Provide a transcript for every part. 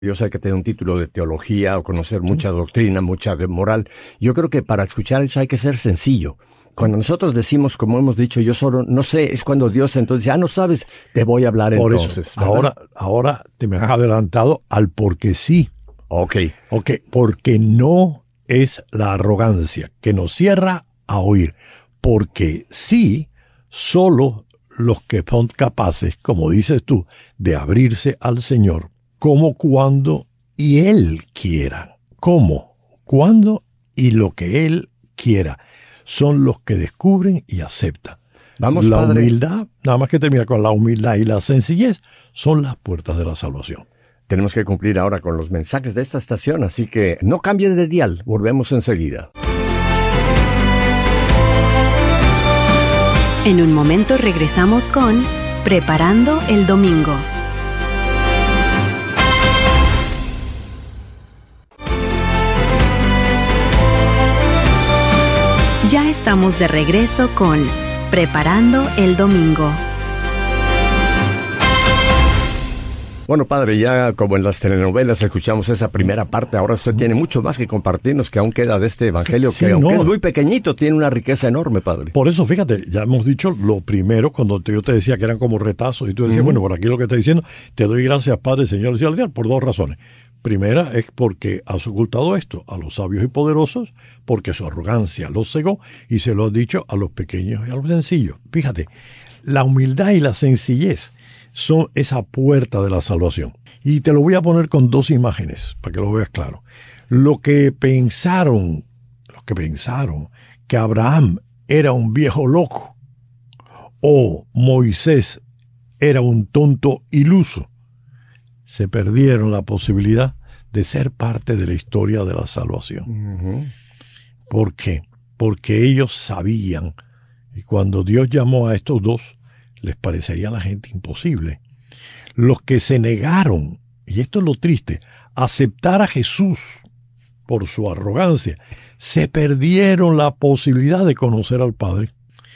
Yo sé que tiene un título de teología o conocer mucha doctrina, mucha de moral. Yo creo que para escuchar eso hay que ser sencillo. Cuando nosotros decimos, como hemos dicho, yo solo no sé, es cuando Dios entonces dice, no sabes, te voy a hablar Por entonces. eso, ahora te me has adelantado al porque sí. Ok. Porque no es la arrogancia que nos cierra a oír. Porque sí, solo los que son capaces, como dices tú, de abrirse al Señor, como, cuando y Él quiera. ¿Cómo? Cuando y lo que Él quiera. Son los que descubren y aceptan. Vamos, la Padre. Humildad, nada más que terminar con la humildad y la sencillez, son las puertas de la salvación. Tenemos que cumplir ahora con los mensajes de esta estación, así que no cambien de dial, volvemos enseguida. En un momento regresamos con Preparando el Domingo. Ya estamos de regreso con Preparando el Domingo. Bueno, Padre, ya como en las telenovelas escuchamos esa primera parte, ahora usted tiene mucho más que compartirnos que aún queda de este evangelio, que aunque es muy pequeñito, tiene una riqueza enorme, Padre. Por eso, fíjate, ya hemos dicho lo primero, cuando yo te decía que eran como retazos, y tú decías, bueno, por aquí lo que está diciendo, te doy gracias, Padre, Señor y Celestial, por dos razones. Primera es porque has ocultado esto a los sabios y poderosos, porque su arrogancia los cegó, y se lo has dicho a los pequeños y a los sencillos. Fíjate, la humildad y la sencillez son esa puerta de la salvación. Y te lo voy a poner con dos imágenes, para que lo veas claro. Los que pensaron que Abraham era un viejo loco, o Moisés era un tonto iluso, se perdieron la posibilidad de ser parte de la historia de la salvación. ¿Por qué? Porque ellos sabían, y cuando Dios llamó a estos dos, les parecería a la gente imposible. Los que se negaron, y esto es lo triste, a aceptar a Jesús por su arrogancia, se perdieron la posibilidad de conocer al Padre.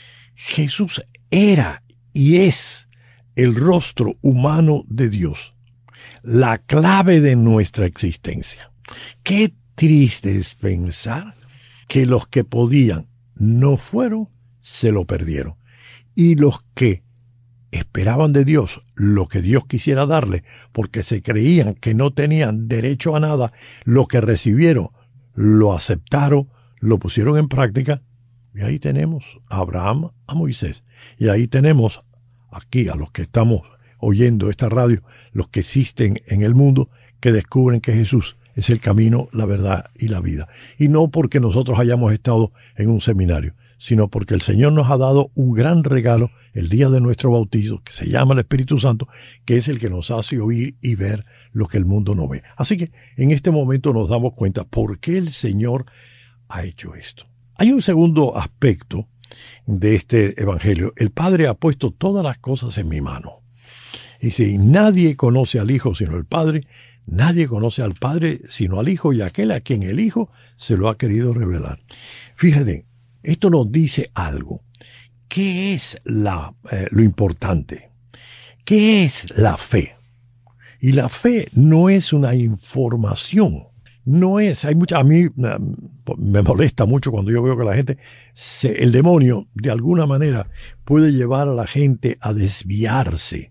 Jesús era y es el rostro humano de Dios, la clave de nuestra existencia. Qué triste es pensar que los que podían no fueron, se lo perdieron. Y los que esperaban de Dios lo que Dios quisiera darle, porque se creían que no tenían derecho a nada, lo que recibieron, lo aceptaron, lo pusieron en práctica, y ahí tenemos a Abraham, a Moisés, y ahí tenemos aquí a los que estamos oyendo esta radio, los que existen en el mundo, que descubren que Jesús es el camino, la verdad y la vida. Y no porque nosotros hayamos estado en un seminario, sino porque el Señor nos ha dado un gran regalo el día de nuestro bautizo, que se llama el Espíritu Santo, que es el que nos hace oír y ver lo que el mundo no ve. Así que en este momento nos damos cuenta por qué el Señor ha hecho esto. Hay un segundo aspecto de este evangelio. El Padre ha puesto todas las cosas en mi mano. Y si nadie conoce al Hijo sino el Padre, nadie conoce al Padre sino al Hijo y aquel a quien el Hijo se lo ha querido revelar. Fíjate, esto nos dice algo. ¿Qué es lo importante? ¿Qué es la fe? Y la fe no es una información. No es, a mí me molesta mucho cuando yo veo que la gente, el demonio de alguna manera puede llevar a la gente a desviarse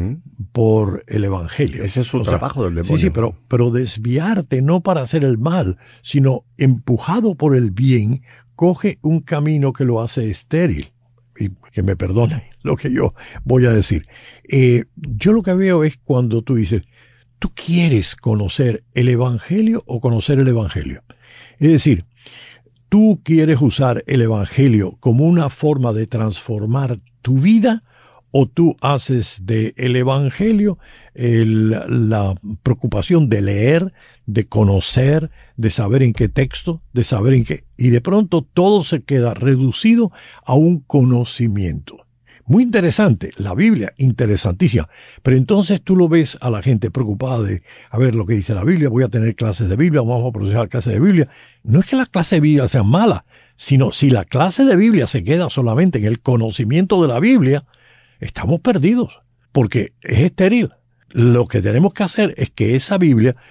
por el evangelio. Ese es su trabajo del demonio. Sí, pero desviarte no para hacer el mal, sino empujado por el bien, coge un camino que lo hace estéril. Y que me perdone lo que yo voy a decir. Yo lo que veo es cuando tú dices, ¿tú quieres conocer el Evangelio o conocer el Evangelio? Es decir, ¿tú quieres usar el Evangelio como una forma de transformar tu vida o tú haces del Evangelio la preocupación de leer, de conocer, de saber en qué texto, de saber en qué... Y de pronto todo se queda reducido a un conocimiento. Muy interesante, la Biblia, interesantísima. Pero entonces tú lo ves a la gente preocupada de, a ver lo que dice la Biblia, voy a tener clases de Biblia, vamos a procesar clases de Biblia. No es que las clases de Biblia sean malas, sino si la clase de Biblia se queda solamente en el conocimiento de la Biblia, estamos perdidos, porque es estéril. Lo que tenemos que hacer es que esa Biblia